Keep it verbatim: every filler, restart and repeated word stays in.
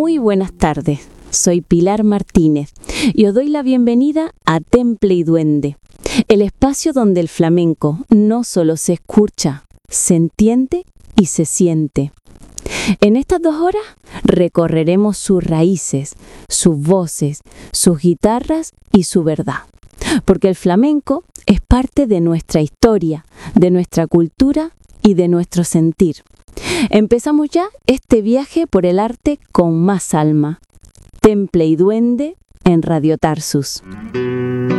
Muy buenas tardes, soy Pilar Martínez y os doy la bienvenida a Temple y Duende, el espacio donde el flamenco no solo se escucha, se entiende y se siente. En estas dos horas recorreremos sus raíces, sus voces, sus guitarras y su verdad, porque el flamenco es parte de nuestra historia, de nuestra cultura y de nuestro sentir. Empezamos ya este viaje por el arte con más alma. Temple y Duende en Radio Tarsus.